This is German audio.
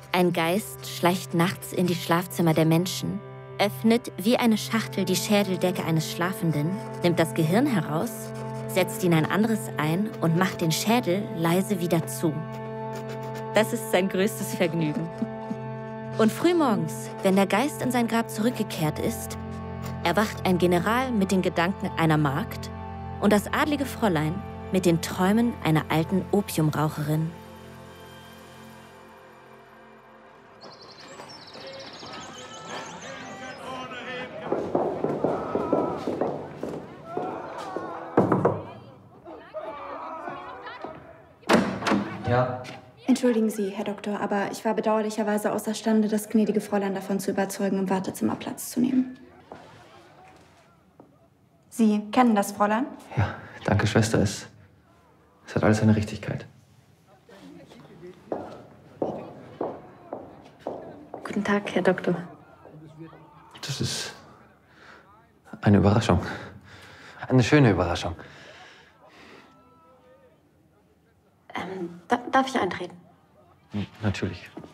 Ein Geist schleicht nachts in die Schlafzimmer der Menschen, öffnet wie eine Schachtel die Schädeldecke eines Schlafenden, nimmt das Gehirn heraus, setzt ihn ein anderes ein und macht den Schädel leise wieder zu. Das ist sein größtes Vergnügen. Und frühmorgens, wenn der Geist in sein Grab zurückgekehrt ist, erwacht ein General mit den Gedanken einer Magd und das adlige Fräulein mit den Träumen einer alten Opiumraucherin. Ja. Entschuldigen Sie, Herr Doktor, aber ich war bedauerlicherweise außerstande, das gnädige Fräulein davon zu überzeugen, im Wartezimmer Platz zu nehmen. Sie kennen das Fräulein? Ja, danke, Schwester. Es hat alles seine Richtigkeit. Guten Tag, Herr Doktor. Das ist eine Überraschung. Eine schöne Überraschung. Darf ich eintreten? Natürlich.